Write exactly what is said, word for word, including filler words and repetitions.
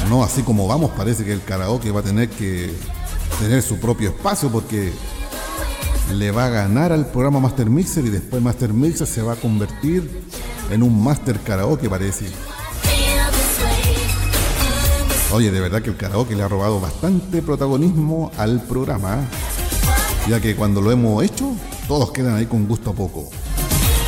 No, así como vamos, parece que el karaoke va a tener que tener su propio espacio porque le va a ganar al programa Master Mixer y después Master Mixer se va a convertir en un Master Karaoke, parece. Oye, de verdad que el karaoke le ha robado bastante protagonismo al programa, ya que cuando lo hemos hecho, todos quedan ahí con gusto a poco.